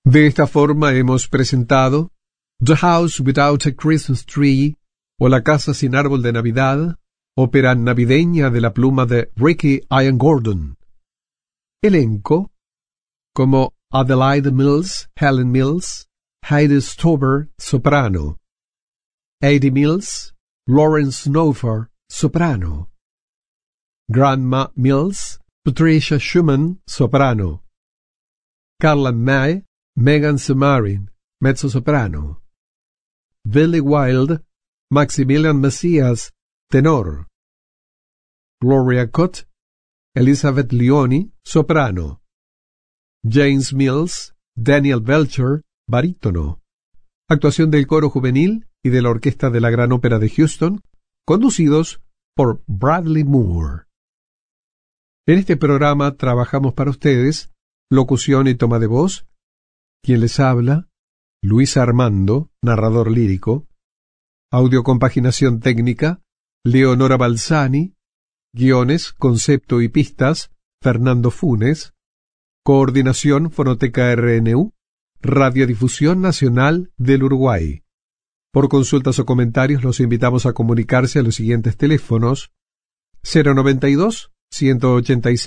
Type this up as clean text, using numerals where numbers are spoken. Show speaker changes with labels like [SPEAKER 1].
[SPEAKER 1] De esta forma hemos presentado The House Without a Christmas Tree o La Casa Sin Árbol de Navidad, ópera navideña de la pluma de Ricky Ian Gordon. Elenco como Adelaide Mills, Helen Mills, Heidi Stover, soprano; Eddie Mills, Lawrence Snowford, soprano; Grandma Mills, Patricia Schumann, soprano; Carla May, Megan Samarin, mezzosoprano; Billy Wilde, Maximilian Messias, tenor; Gloria Cott, Elizabeth Leoni, soprano; James Mills, Daniel Belcher, barítono. Actuación del coro juvenil y de la orquesta de la Gran Ópera de Houston, conducidos por Bradley Moore. En este programa trabajamos para ustedes locución y toma de voz, quien les habla, Luis Armando, narrador lírico; audiocompaginación técnica, Leonora Balsani; guiones, concepto y pistas, Fernando Funes; coordinación Fonoteca RNU, Radiodifusión Nacional del Uruguay. Por consultas o comentarios los invitamos a comunicarse a los siguientes teléfonos: 092-185